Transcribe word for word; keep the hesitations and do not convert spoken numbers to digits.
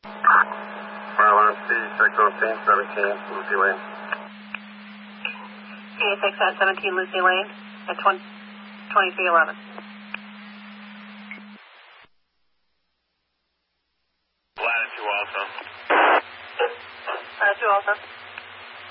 Mile on C six oh seventeen, Lucy Lane. C six seventeen, Lucy Lane at twenty-three eleven. Latitude also. Latitude also.